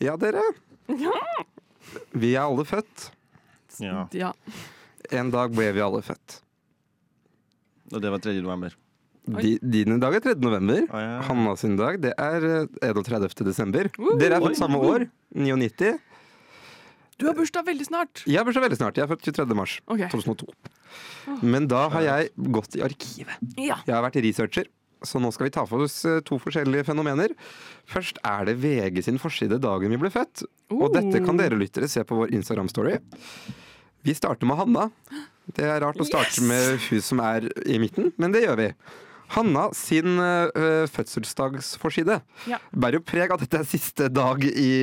Ja, dere. Vi er alle født. Ja. En dag ble vi alle født. Og det var 3. november. Dine dag er 3. november. Ja. Hanna sin dag, det er 31. desember. Dere er født samme år, 99. Du har bursdag veldig snart. Jeg har bursdag veldig snart. Jeg er født 23. mars Ok. 2002. Men da har jeg gått i arkivet. Ja. Jeg har vært researcher, så nå skal vi ta for oss 2 forskjellige fenomener. Først er det VG sin forside dagen vi ble født. Og dette kan dere lyttere se på vår Instagram-story. Vi starter med Hanna. Det er rart å starte med hun som er i midten, men det gjør vi. Hanna sin fødselsdagsforside bærer jo preg av at dette er siste dag i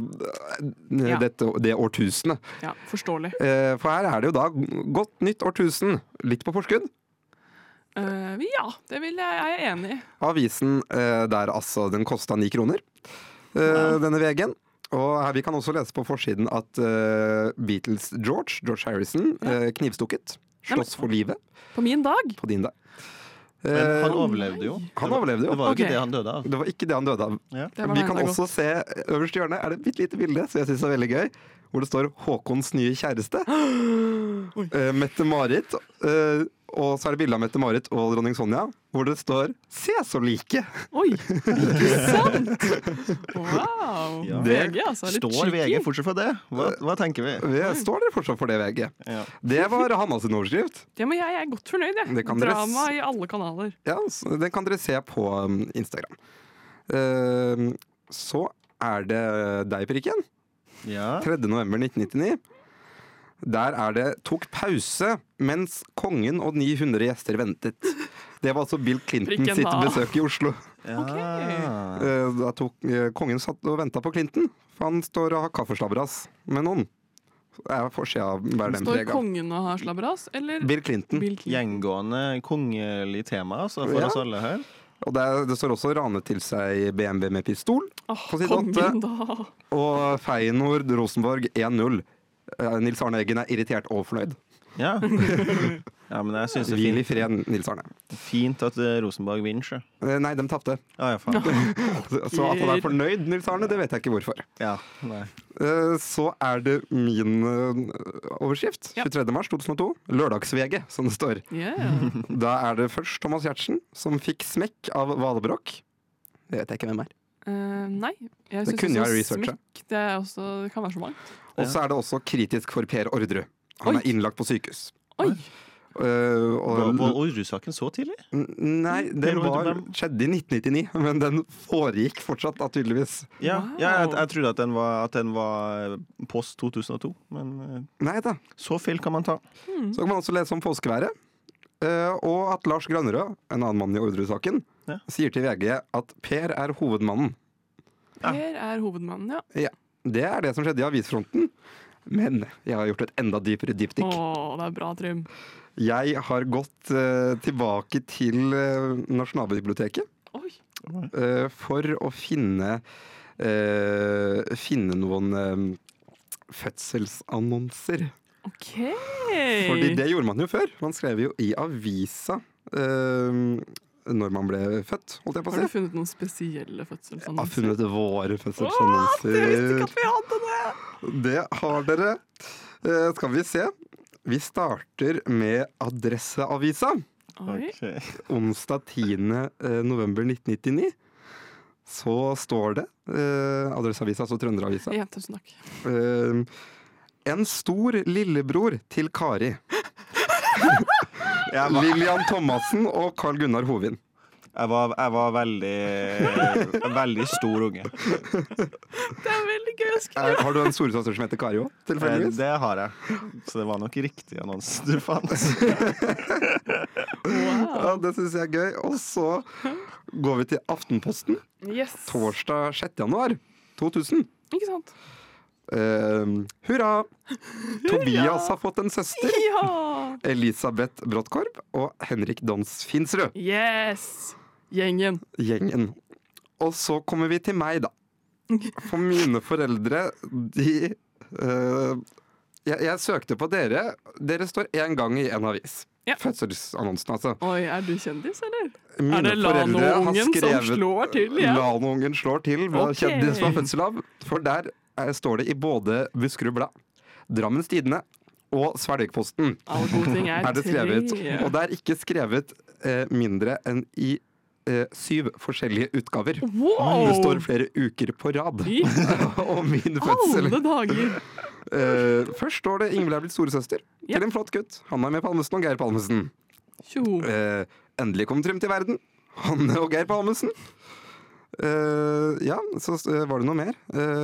det årtusenet. Ja, forståelig. For her er det jo da godt nytt årtusen. Litt på forskudd. Ja, det vil jeg er enig i. Avisen der altså, den kostet 9 kroner, denne VG-en. Og her vi kan også lese på forsiden at Beatles George Harrison, knivstukket. Slåss for livet. På min dag? På din dag. Men han overlevde jo. Han overlevde jo. Det var jo ikke det han døde av. Det var ikke det han døde av. Ja. Vi kan også se øverst i hjørnet er det et bitte lite bilde som jeg synes er veldig gøy, hvor det står Håkons nye kjæreste. Mette-Marit. Og så er det bilde av Mette-Marit og dronning Sonja, hvor det står 'Se så like'. Oi, ikke sant? Wow. Ja. VG, altså. Litt Står VG cheeky. fortsatt for det? Hva tenker vi? Står dere fortsatt for det, VG? Ja. Det var Hanna sin overskrift. Ja, men jeg er godt fornøyd, jeg. Det kan dere Drama i alle kanaler. Ja, den kan dere se på Instagram. Så er det deg, Prikken. Ja. 3. november 1999. Der er det tok pause mens kongen og 900 gjester ventet. Det var altså Bill Clinton Prikken sitt da. besøk i Oslo. Ja. Da kongen satt og ventet på Clinton, for han står og har kaffeslabberas med noen. Jeg får se av hver den Står prega. kongen og har slabberas, eller? Bill Clinton. Bill Clinton. Gjengående kongelig tema altså, for Ja. oss alle her. Og det står også ranet til seg BMW med pistol. Åh, på side kongen 8. da. Og Feyenoord Rosenborg 1-0. Nils Arne Eggen er irritert og fornøyd. Ja. Ja, men jeg synes det Hvil i er fred, Nils Arne. fint at Rosenborg vinner seg. Nei, de tapte. Ja, faen. Så at han er fornøyd, Nils Arne, det vet jeg ikke hvorfor. Ja, nei. Så er det min overskrift. Ja. 23. mars 2002. Lørdags-VG, som det står. Yeah. Da er det først Thomas Giertsen, som fikk smekk av Valbrokk. Det vet jeg ikke hvem er. Nei, jeg Det synes kunne også jeg researcha. smekk, det kan være så mangt. Og så er det også kritisk for Per Ordre. Han Oi. er innlagt på sykehus. Oi, Var Orderud-saken så tidlig? Nei, den Per Ordre, skjedde i 1999, men den foregikk fortsatt da, tydeligvis. Ja, Wow. jeg trodde at den var post 2002, men Nei da. så feil kan man ta. Så kan man også lese om påskeværet. Og at Lars Granerød, en annen mann i Orderud-saken, Ja. sier til VG at Per er hovedmannen. Ja. Per er hovedmannen, ja. Ja, det er det som skjedde i avisfronten. Men jeg har gjort et enda dypere dypdykk. Åh, det er bra, Trym. Jeg har gått tilbake til Nasjonalbiblioteket Oi, for å finne noen fødselsannonser. ok. Fordi det gjorde man jo før. Man skrev jo i avisa når man ble født, holdt jeg på å Har du si. funnet noen spesielle Jeg har fødselsannonser? funnet våre Jeg visste fødselsannonser. ikke at vi hadde det! Det har dere. Skal vi se. Vi starter med Adresseavisa. Oi, Onsdag 10. november 1999. Så står det Adresseavisa, altså Trønderavisa. ja, tusen takk. En stor lillebror til Kari. Lilian Thomassen og Carl Gunnar Hovin. Jeg var veldig stor unge. Det er veldig gøy å skrive. Har du en storesøster som heter Kari òg, tilfeldigvis? Det har jeg. Så det var nok riktig annons du fant. Wow. Ja, det syns jeg er gøy. Og så går vi til Aftenposten. Yes. Torsdag 6. januar 2000. Ikke sant? Hurra! Tobias har fått en søster. Ja! Elisabeth Bråttkorp og Henrik Dons Finsrud. Yes! Gjengen. Gjengen. Og så kommer vi til meg, da. For mine foreldre, jeg søkte på dere. Dere står én gang i en avis. Ja. Fødselsannonsen, altså. Oi, er du kjendis, eller? Mine Er det foreldre har Lano-ungen som skrevet slår til igjen? Lano-ungen slår til ved Ok. kjendis på fødsel av. For der står det i både Buskerud Blad, Drammens Tidende og Svelvikposten Alle gode ting er det skrevet. tre. Og det er ikke skrevet mindre enn i 7 forskjellige utgaver. Wow! Det står flere uker på rad. I Og min fødsel. alle dager! Først står det Ingvild er blitt storesøster Ja. til en flott gutt. Hanna med Palmesen og Geir Palmesen. Tjo. Endelig kom Trym til verden. Hanne og Geir Palmesen. Ja, så var det noe mer.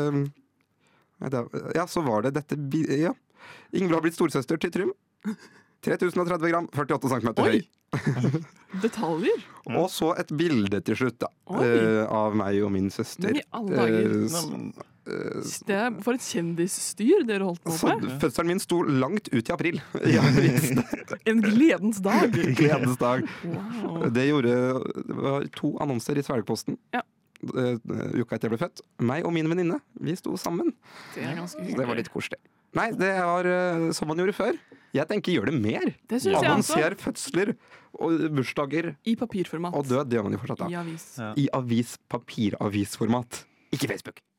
Ja, så var det dette ja. Ingvild har blitt storesøster til Trym. 3030 gram, 48 cm høy. Oi! Detaljer. Og så et bilde til slutt da, Oi. av meg og min søster. Men i alle dager. Nei, men, Det er for et kjendisstyr dere holdt på Så med. fødselen min sto langt ut i april. Ja, visst. En gledens dag. Gledens dag. Wow. Det var 2 annonser i Svelgposten. Ja. Uka etter jeg ble født. Meg og min venninne, vi sto sammen. Det er ganske Så det var hyggelig. litt koselig. Nei, det var som man gjorde før. Jeg tenker gjør det mer. Det synes jeg også. Annonser fødsler og bursdager I papirformat. og død. Det gjør man jo fortsatt da. I avis. Ja. I papiravisformat. Ikke Facebook.